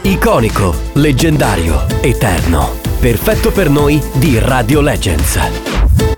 Iconico, leggendario, eterno. Perfetto per noi di Radio Legends.